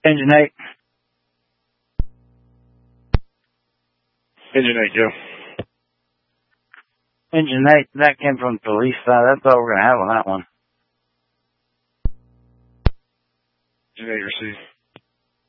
Engine 8. Engine 8, Joe. Engine 8, that came from the police side. That's all we're going to have on that one. Engine 8, receive.